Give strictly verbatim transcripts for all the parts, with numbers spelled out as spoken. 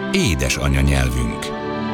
Édes anyanyelvünk.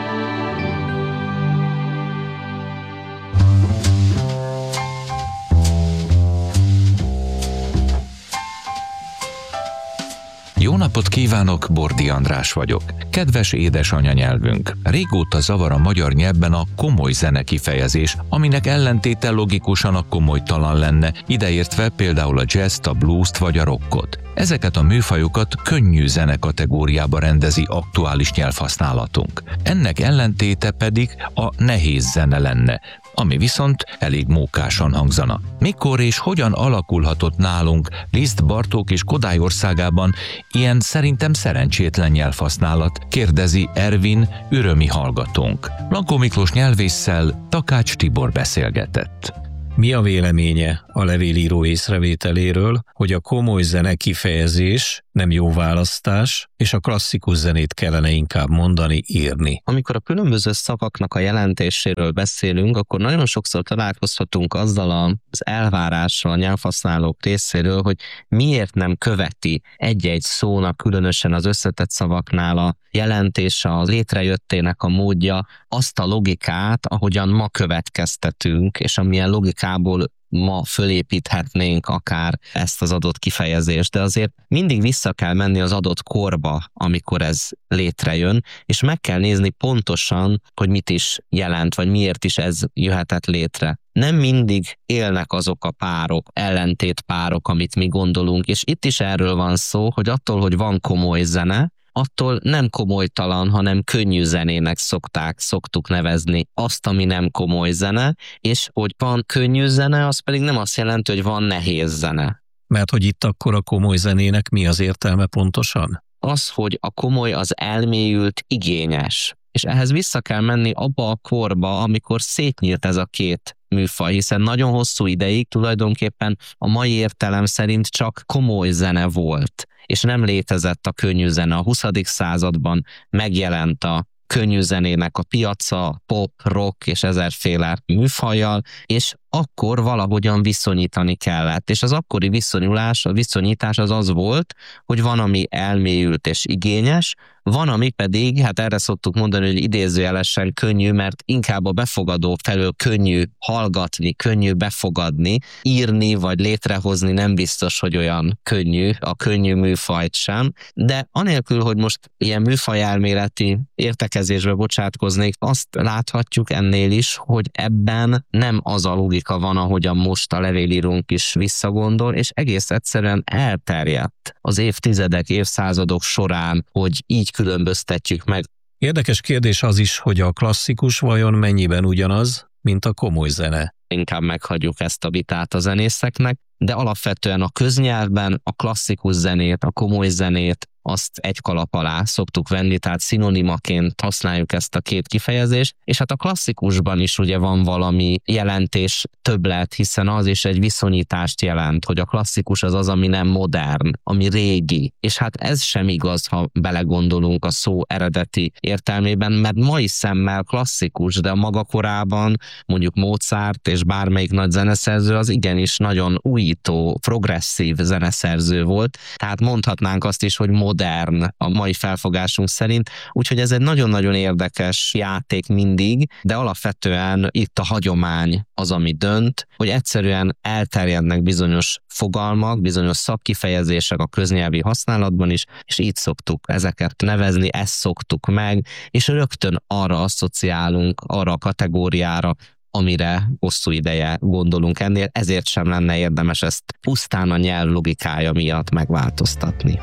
Jó napot kívánok, Bordi András vagyok. Kedves édes anyanyelvünk! Régóta zavar a magyar nyelvben a komoly zene kifejezés, aminek ellentéte logikusan a komolytalan lenne, ideértve például a jazzt, a bluest vagy a rockot. Ezeket a műfajokat könnyű zene kategóriába rendezi aktuális nyelvhasználatunk. Ennek ellentéte pedig a nehéz zene lenne, ami viszont elég mókásan hangzana. Mikor és hogyan alakulhatott nálunk Liszt, Bartók és Kodály országában ilyen szerintem szerencsétlen nyelvhasználat, kérdezi Ervin, ürömi hallgatónk. Lankó Miklós nyelvésszel Takács Tibor beszélgetett. Mi a véleménye a levélíró észrevételéről, hogy a komoly zene kifejezés nem jó választás, és a klasszikus zenét kellene inkább mondani, írni? Amikor a különböző szavaknak a jelentéséről beszélünk, akkor nagyon sokszor találkozhatunk azzal az elvárással a nyelvhasználók részéről, hogy miért nem követi egy-egy szónak, különösen az összetett szavaknál a jelentése, a létrejöttének a módja, azt a logikát, ahogyan ma következtetünk, és amilyen logikából ma fölépíthetnénk akár ezt az adott kifejezést, de azért mindig vissza kell menni az adott korba, amikor ez létrejön, és meg kell nézni pontosan, hogy mit is jelent, vagy miért is ez jöhetett létre. Nem mindig élnek azok a párok, ellentétpárok, amit mi gondolunk, és itt is erről van szó, hogy attól, hogy van komoly zene, attól nem komolytalan, hanem könnyű zenének szokták, szoktuk nevezni azt, ami nem komoly zene, és hogy van könnyű zene, az pedig nem azt jelenti, hogy van nehéz zene. Mert hogy itt akkor a komoly zenének mi az értelme pontosan? Az, hogy a komoly az elmélyült, igényes. És ehhez vissza kell menni abba a korba, amikor szétnyílt ez a két műfaj, hiszen nagyon hosszú ideig tulajdonképpen a mai értelem szerint csak komoly zene volt, és nem létezett a könnyű zene. A huszadik században megjelent a könnyű zenének a piaca, pop, rock és ezerféle műfajjal, és akkor valahogyan viszonyítani kellett. És az akkori viszonyulás, a viszonyítás az az volt, hogy van, ami elmélyült és igényes, van, ami pedig, hát erre szoktuk mondani, hogy idézőjelesen könnyű, mert inkább a befogadó felől könnyű hallgatni, könnyű befogadni, írni vagy létrehozni nem biztos, hogy olyan könnyű, a könnyű műfajt sem, de anélkül, hogy most ilyen műfajelméleti értekezésbe bocsátkoznék, azt láthatjuk ennél is, hogy ebben nem az a logika van, ahogyan most a levélírónk is visszagondol, és egész egyszerűen elterjedt az évtizedek, évszázadok során, hogy így különböztetjük meg. Érdekes kérdés az is, hogy a klasszikus vajon mennyiben ugyanaz, mint a komoly zene. Inkább meghagyjuk ezt a vitát a zenészeknek, de alapvetően a köznyelvben a klasszikus zenét, a komoly zenét azt egy kalap alá szoktuk venni, tehát szinonimaként használjuk ezt a két kifejezést, és hát a klasszikusban is ugye van valami jelentés többlet, hiszen az is egy viszonyítást jelent, hogy a klasszikus az az, ami nem modern, ami régi, és hát ez sem igaz, ha belegondolunk a szó eredeti értelmében, mert mai szemmel klasszikus, de a maga korában mondjuk Mozart és bármelyik nagy zeneszerző az igenis nagyon újító, progresszív zeneszerző volt, tehát mondhatnánk azt is, hogy modern a mai felfogásunk szerint, úgyhogy ez egy nagyon-nagyon érdekes játék mindig, de alapvetően itt a hagyomány az, ami dönt, hogy egyszerűen elterjednek bizonyos fogalmak, bizonyos szakkifejezések a köznyelvi használatban is, és így szoktuk ezeket nevezni, ezt szoktuk meg, és rögtön arra asszociálunk, arra a kategóriára, amire hosszú ideje gondolunk ennél, ezért sem lenne érdemes ezt pusztán a nyelv logikája miatt megváltoztatni.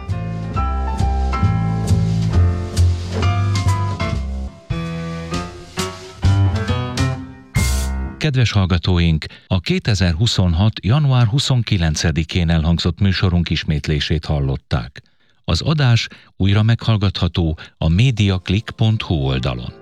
Kedves hallgatóink, a kétezer-huszonhat. január huszonkilencedikén elhangzott műsorunk ismétlését hallották. Az adás újra meghallgatható a mediaclick pont hu oldalon.